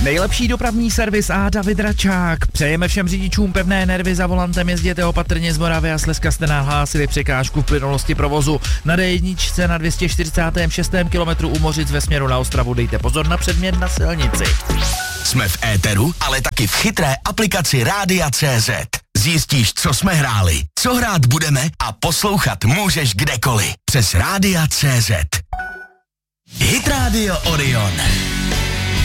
Nejlepší dopravní servis a David Račák. Přejeme všem řidičům pevné nervy za volantem, jezděte opatrně. Z Moravy a Slezska jste nahlásili překážku v plynulosti provozu. Na D1 na 246. kilometru u Mořic ve směru na Ostravu dejte pozor na předmět na silnici. Jsme v éteru, ale taky v chytré aplikaci Rádia.cz. Zjistíš, co jsme hráli, co hrát budeme a poslouchat můžeš kdekoliv přes Rádia.cz. Hit Radio Orion.